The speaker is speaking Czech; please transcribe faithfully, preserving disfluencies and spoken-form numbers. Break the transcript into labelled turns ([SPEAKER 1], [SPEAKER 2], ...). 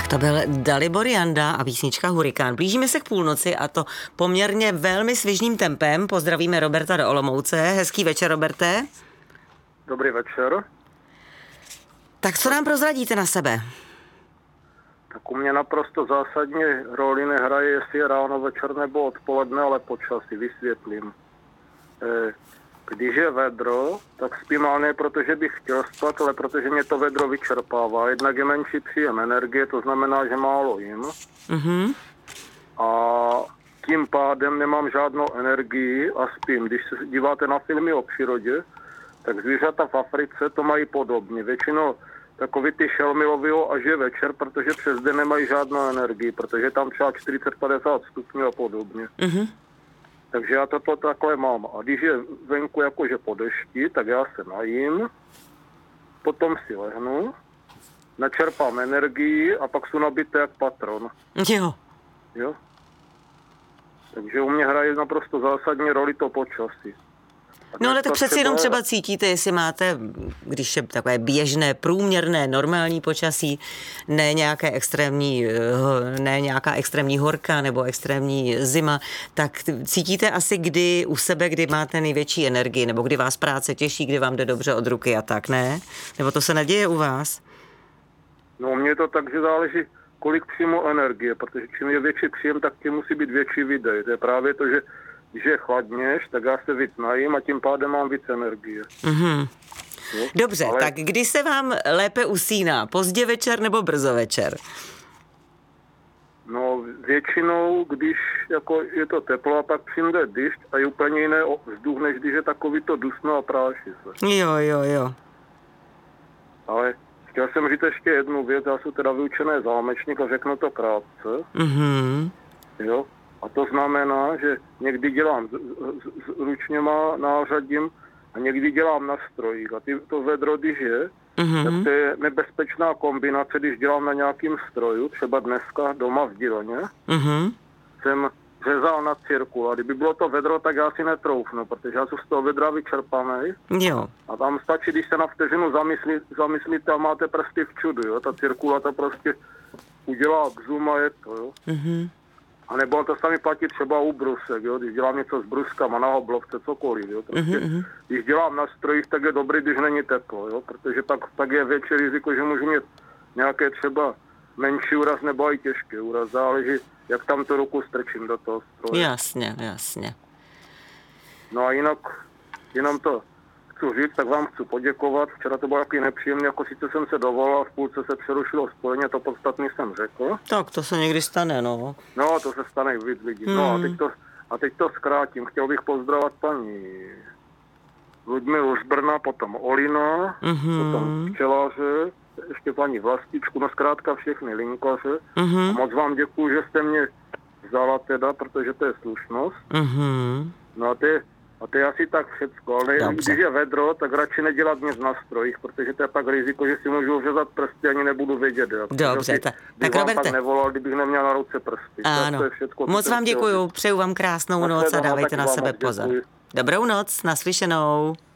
[SPEAKER 1] Tak to byl Dalibor Janda a písnička Hurikán. Blížíme se k půlnoci a to poměrně velmi svižným tempem. Pozdravíme Roberta do Olomouce. Hezký večer, Roberte.
[SPEAKER 2] Dobrý večer.
[SPEAKER 1] Tak co nám prozradíte na sebe?
[SPEAKER 2] Tak u mě naprosto zásadně roli nehraje, jestli je ráno, večer nebo odpoledne, ale počasí. Vysvětlím. E, když je vedro, tak spím, ale ne protože bych chtěl spát, ale protože mě to vedro vyčerpává. Jednak je menší příjem energie, to znamená, že málo jim. Mm-hmm. A tím pádem nemám žádnou energii a spím. Když se díváte na filmy o přírodě, tak zvířata v Africe to mají podobně. Většinou takový ty šelmy loví až je večer, protože přes den nemají žádnou energii, protože tam třeba čtyřicet padesát stupňů a podobně. Mm-hmm. Takže já toto takhle mám. A když je venku jakože po dešti, tak já se najím, potom si lehnu, načerpám energii a pak jsou nabité jak patron.
[SPEAKER 1] Jo.
[SPEAKER 2] Jo? Takže u mě hraje naprosto zásadní roli to počasí.
[SPEAKER 1] No ale tak přeci jenom třeba cítíte, jestli máte, když je takové běžné, průměrné, normální počasí, ne nějaké extrémní, ne nějaká extrémní horka nebo extrémní zima, tak cítíte asi kdy u sebe, kdy máte největší energii, nebo kdy vás práce těší, kdy vám jde dobře od ruky a tak, ne? Nebo to se neděje u vás?
[SPEAKER 2] No u mě to tak, že záleží, kolik přijmu energie, protože čím je větší příjem, tak tím musí být větší výdej. To je právě to, že když je chladnějš, tak já se víc najím a tím pádem mám víc energie. Mm-hmm.
[SPEAKER 1] No, dobře, ale tak kdy se vám lépe usíná? Pozdě večer nebo brzo večer?
[SPEAKER 2] No většinou, když jako je to teplo a pak přijde dyšť a je úplně jiné vzduch, než když je takový to dusno a práší se.
[SPEAKER 1] Jo, jo, jo.
[SPEAKER 2] Ale chtěl jsem říct ještě jednu věc, já jsem teda vyučený zámečník a řeknu to krátce. Mm-hmm. Jo. A to znamená, že někdy dělám s, s, s ručněma nářadím a někdy dělám na strojích. A ty, to vedro, když je, mm-hmm. tak to je nebezpečná kombinace, když dělám na nějakým stroju, třeba dneska doma v dílně, mm-hmm. jsem řezal na cirkul. A kdyby bylo to vedro, tak já si netroufnu, protože já jsem z toho vedra vyčerpaný.
[SPEAKER 1] Jo.
[SPEAKER 2] A tam stačí, když se na vteřinu zamyslí, zamyslíte a máte prsty v čudu, jo. Ta cirkula to prostě udělá k zoom a je to, jo. Mm-hmm. A nebo to sami platí třeba u brusek, jo? Když dělám něco s bruskama na oblovce, cokoliv. Jo? Prostě, mm-hmm. Když dělám na strojích, tak je dobrý, když není teplo, jo? Protože pak, pak je větší riziko, že můžu mít nějaké třeba menší úraz nebo i těžký úraz. Záleží, jak tam tu ruku strčím do toho stroje.
[SPEAKER 1] Jasně, jasně.
[SPEAKER 2] No a jinak, jenom to chci říct, tak vám chci poděkovat. Včera to bylo takový nepříjemný, jako sice jsem se dovolal, v půlce se přerušilo spojení, to podstatný jsem řekl.
[SPEAKER 1] Tak to se někdy stane, no.
[SPEAKER 2] No, to se stane víc lidí. Hmm. No a teď, to, a teď to zkrátím. Chtěl bych pozdravovat paní Ludmilu z Brna, potom Olina, mm-hmm. potom včelaře, ještě paní Vlastičku, no zkrátka všechny linkaře. Mm-hmm. A moc vám děkuju, že jste mě vzala teda, protože to je slušnost. Mm-hmm. No a to je A to je asi tak všecko, ale dobře. Když je vedro, tak radši nedělat nic na strojích, protože to je pak riziko, že si můžu řezat prsty, ani nebudu vědět.
[SPEAKER 1] Dobře, ta, tak Roberte.
[SPEAKER 2] Bych nevolal, kdybych neměl na ruce prsty.
[SPEAKER 1] Ano,
[SPEAKER 2] to je všecko,
[SPEAKER 1] moc vám děkuju, přeju vám krásnou noc a dávejte na sebe pozor. Dobrou noc, naslyšenou.